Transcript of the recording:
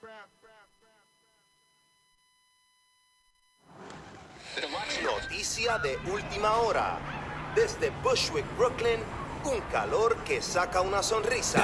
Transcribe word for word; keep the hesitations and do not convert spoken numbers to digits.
Noticia de última hora. Desde Bushwick, Brooklyn, un calor que saca una sonrisa.